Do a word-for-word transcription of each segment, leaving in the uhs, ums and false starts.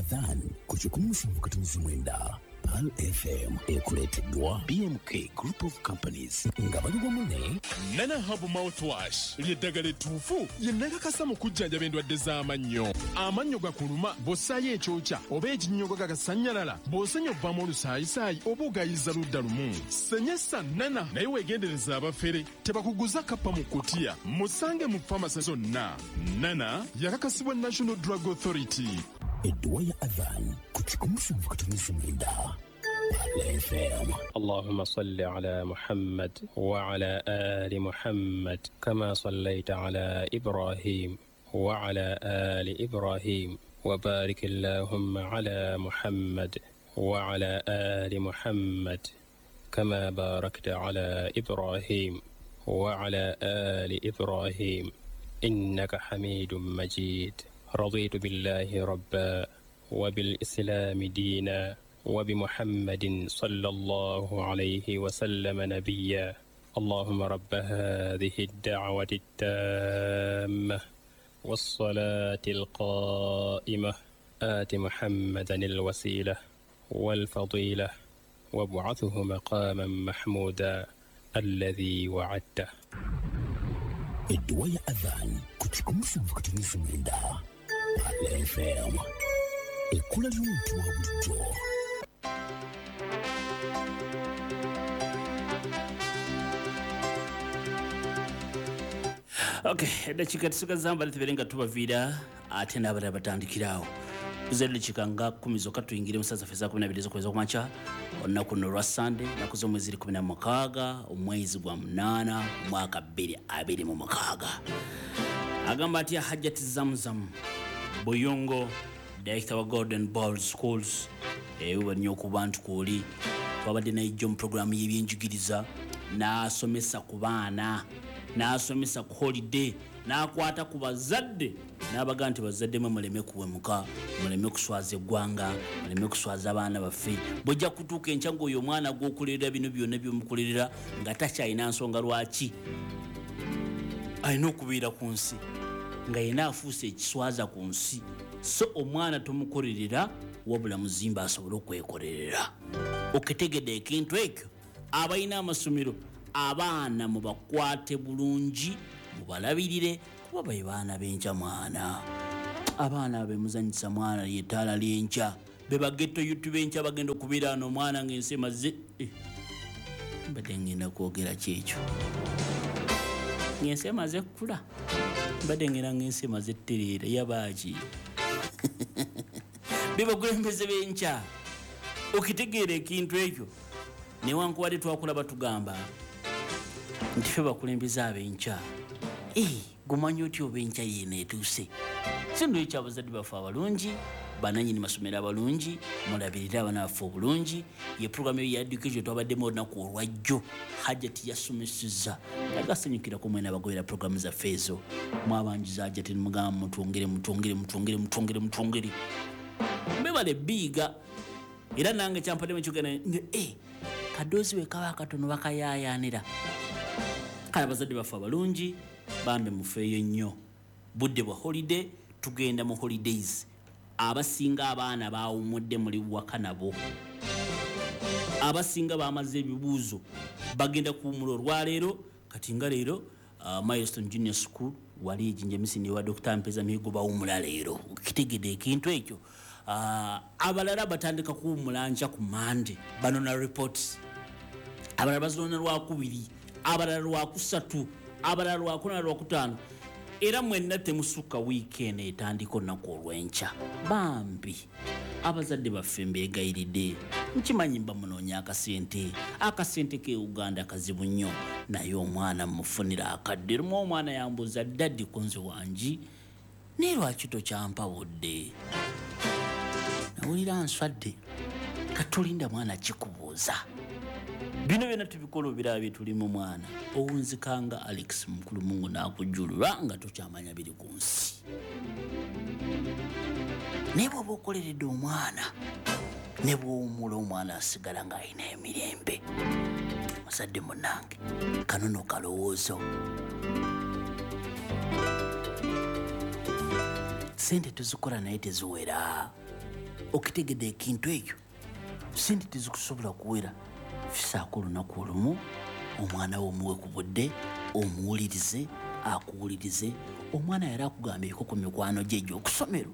Adhan kuchukua mfukatumizi mwenda Al F M ekuleteddwa B M K Group of Companies ngabali wamune Nana Hub Mouthwash ly'eddagala ettuufu ye nakakasa mu kujjanjaba endwadde z'amannyo. Amannyo gakuluma bw'ossaayo ekyokya oba ekinnyogo gagasannyalala bw'osenya obbamu olusaayisaayi oba ogayiza ludda lumu. Senyesa Nana naye weegendereza abafere tebakuguza kappa mu kkutiya musange mu famasi zonna. Nana yakakasibwa National Drug Authority. Edduwa ya Adhan kuchukua mfukatumizi mwenda Al F M. اللهم صل على محمد وعلى آل محمد كما صليت على إبراهيم وعلى آل إبراهيم وبارك اللهم على محمد وعلى آل محمد كما باركت على إبراهيم وعلى آل إبراهيم إنك حميد مجيد. رضيت بالله ربا وبالإسلام دينا وبمحمد صلى الله عليه وسلم نبيا. اللهم رب هذه الدعوة التامة والصلاة القائمة آت محمدا الوسيلة والفضيلة وابعثه مقاما محمودا الذي وعدته. Edduwa ya Adhan kuchukua mfukatumizi mwenda Al F M. Ekula ly'omuntu wa bulijjo. Okay, dakika tusigaza mbali tuberenga tubaviira ate n'abala batandikirawo. Kuzeri chikanga kumi zokka tuyingire musaza feza kumi na bbiri z'okwezi okwamakya olunaku luno lwa Sunday naku z'omwezi kumi na mukaaga omwezi gwa munaana omwaka bbiri abiri mu mukaaga. Agamba ati Hajjati Zamzam Buyungo Director wa Golden Ball Schools ewe nnyo ku bantu kuli twabadde n'ejjo mu programu y'ebyenjigiriza n'asomesa ku baana n'asomesa ku holiday n'akwata ku bazadde n'abaga nti bazadde mwe muleme kuwemuka muleme kuswaza eggwanga muleme kuswaza abaana baffe bojja kutuuka enkya ng'oyo omwana gw'okulerera bino byonna by'omukulerera nga takyalina nsonga lwaki alina okubeera ku nsi nga yena afuuse ekiswaza ku nsi so omwana tomukolerera wabula muzimba asobole okwekolerera. Okitegedde ekintu ekyo abalina amasomero abaana mubakwate bulungi mubalabirire kuba bayi baana b'enkya mwana. Abaana be muzanyisa mwana ly'ettaala ly'enkya be bagetto yutu b'enkya bagenda okubeera ano omwana ng'ensi emaze eh. Mbadde ngenda kwogera kyekyo ng'ensi emaze kkula mbadde ngenda ng'ensi emaze ettereera yabaaki be bakulembeze b'enkya. Okitegeera ekintu ekyo newankubadde twakulaba tugamba nti ffe bakulembeze ab'enkya eh gumanyi otya oba enkya yeena etuuse sino ekyo abazadde baffe abalungi bananyini masomero abalungi mulabirira abaana baffe obulungi ye programu ya education twabaddemu olunaku olwajjo Hajjati yasomeseza agasanyukira ku mwena abagoberera programu zaffe ezo mwabanjiza Hajjati mugamba mutwongere mutwongere mutwongere mutwongere mutwongere mbebale biga era nange kyampadde kyogera eh kadozi we kaba katono bakayayanira kale bazadde baffe abalungi bambe mufeeyo nnyo budde bwa holiday tugenda mu holidays abasinga abaana baawumudde muli waka nabo abasinga bamaze ebibuuzo bagenda kuwumula olwaleero kati nga leero uh, Milestone Junior School wali ejinjemisi ne wa Doctor Mpeza Mihigo bawumula leero kitegedde ekintu ekyo. Uh, abalala batandika kuwumula nkya ku Monday banona reports abalala bazirona lwakubiri abalala lwakusatu abalala lwakuna lwakutaano era mwenna temusukka weekend etandika olunaku olw'enkya bambi abazadde baffe mbeegayiridde nkimanyi mba munoonya akasente akasente ke Uganda kazibu nnyo naye omwana mmufunira akadde lumu omwana yambuuza daddi ku nze wangi naye lwaki tokyampa-budde nawulira nswadde katulinda mwana kikubuuza bino byonna tubikola obiraba byetulimu mwana owunzikanga Alex mukulu mungu n'akujjulula nga tokyamanya biri ku nsi ne bw'oba okoleredde omwana ne bw'owummula omwana asigala ng'alina emirembe musadde munnange kanono kalowoozo sente tuzikola naye teziwera okitegedde ekintu ekyo sente tezikusobola kuwera fisaako olunaku olumu omwana we omuwe ku budde omuwulirize akuwulirize omwana yali akugambyeko ku mikwano gye egy'okusomero.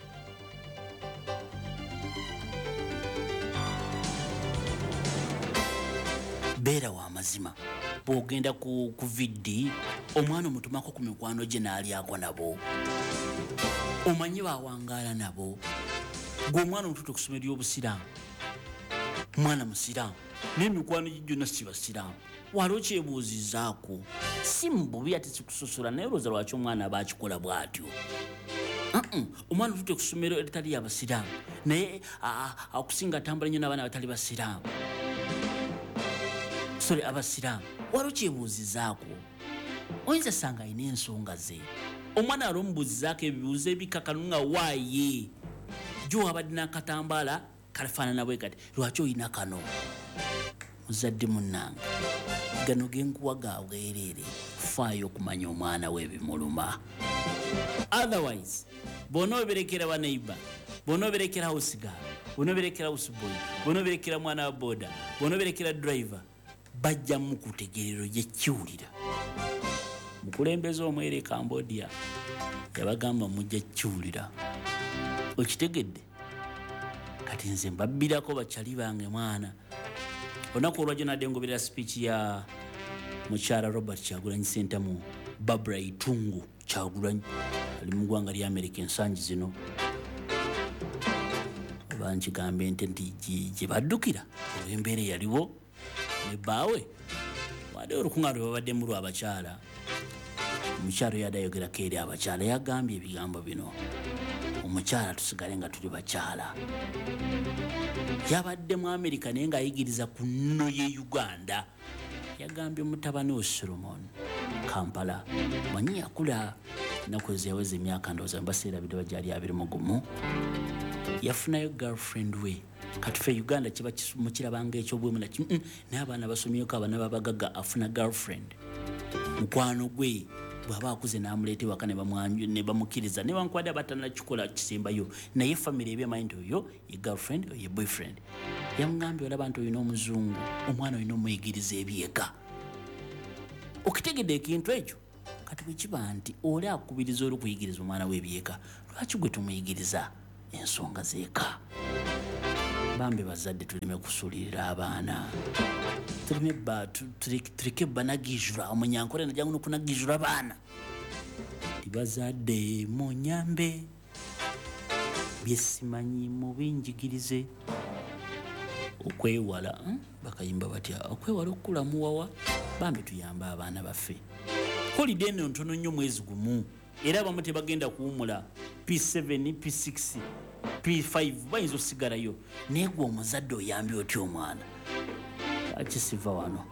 beera wa mazima bw'ogenda ku, ku viddi omwana omutumako ku mikwano gye n'alyako nabo omanye bawangaala nabo. gwe omwana omutuuta okusomero ly'obusiraamu mwana musiraamu n'emikwano gye gyonna si basiraamu wali okyebuuzizaako si mububi ate sikusosola naye olowooza lwaki omwana aba akikola bw'atyo. Uh-uh. omwana otuuta okusomero eritali yabasiraamu naye akusinga atambula nnyo n'abaana abatali basiraamu sole abasiraamu wali okyebuuzizaako oyinza sanga alina ensonga ze. omwana ali omubuuzizaako ebibuuzo ebikakano nga waaye gyo abadde n'akatambaala kalifaanana bwe kati lwaki olina kano. muzadde munnange gano genkuwa ga bwereere faayo okumanya omwana w'ebimuluma. otherwise bw'onooberekera baneiba bw'onooberekera hausigaala bw'onooberekera houseboy bw'onooberekera mwana wa boda bw'onooberekera driver bajja mu kutegerero gyekiwulira. mukulembeze omwere e Cambodia yabagamba mujja kiwulira okitegedde. kati nze mbabbirako bakyali bange mwana olunaku olwajjo nadde ngoberera speech ya mukyala Robert Kyagulanyi Ssentamu Barbara Itungu Kyagulanyi ali mu ggwanga lya America ensangi zino oba nkigambe nti nti gye baddukira olw'embeera yaliwo ne bbaawe wadde olukunga lwe babadde mu lw'abakyala omukyala yadde ayogerako eri abakyala yagambye ebigambo bino omukyala tusigale nga tuli bakyala. yabadde mu America naye ng'ayigiriza ku nno ye Uganda yagambye mutabani we Solomon Kampala manyi yakula ennaku eziyaweza emyaka ndowooza mbaseera bidoba gyali abiri mu gumu yafunayo girlfriend we kati ffe Uganda kiba mukirabanga ekyobwemu nakimu naye abaana basomyeko abaana babagaga afuna girlfriend mukwano gwe bw'aba akuze n'amuleeta ewaka ne bamukkiriza ne bankwadde abatanakikola kisembayo naye famire ebyamanyi nti oyo ye girlfriend oyo ye boyfriend. yamugambye olaba nti olina omuzungu omwana olina omuyigiriza ebyeka. okitegedde ekintu ekyo kati bwe kiba nti oli akukubiriza oli okuyigiriza omwana w'ebyeka lwaki gwe tumuyigiriza ensonga zeeka. bambi bazadde tuleme kusuulirira abaana tuleke banagijula omunyankole najangu nokunagijula baana tibazadde munyambe byesimanyi mubinjigirize okwewala bakayimba batya okwewala okukulamuwawa bambi tuyamba abaana baffe holiday eno ntono nnyo mwezi gumu era abamu tebagenda kuwumula P seven P six P five bayinza osigalayo naye gwe omuzadde oyambye otya omwana akisiva wano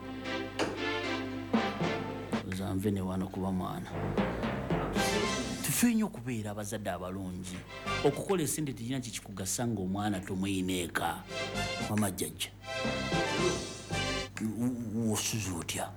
ozanve ne wano kuba mwana. tufe nnyo okubeera abazadde abalungi okukola esente tekirina kikikugasa ng'omwana tomweyineeka mama jjajja wosuza otya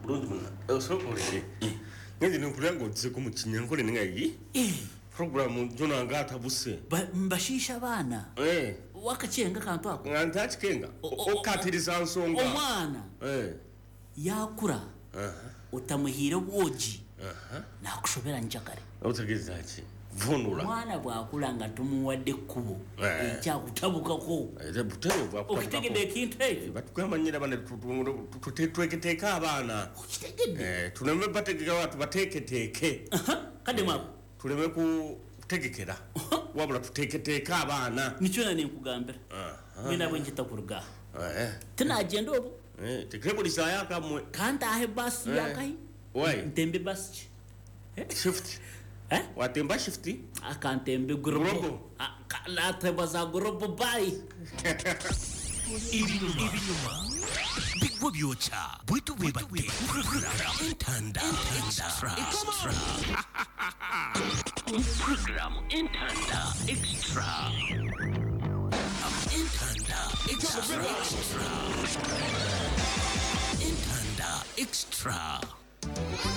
ngenze nenkulanga odzeko mu kinyankole nengayi programu jonanga atabuse mbashiisha baana wakacenga kantu ako ngantakikenga okatiriza nsonga omwana yakura otamuhira obwogi nakushobera njakale otegeza ki vunula mwana bwakula nga tumuwadde ekkubo ekyakutabukako okitegedde ekintu ekyo batukambanyira bana tuteketeeka abaana tuleme bategeka watu bateketeeke kadde mwako tuleme kutegekera wabula tuteketeeka abaana nikyona nenkugambira mwena bwe nkita kuruga tinagenda obwo tekebulisayo akamwe kantahe basi yakayi ntembe basi ki shift watemba shifti akantembe gurobo natemba za gurobo bayi ibinyuma bigwa byokya bwitu bwebadde entanda extra program entanda extra entanda extra entanda extra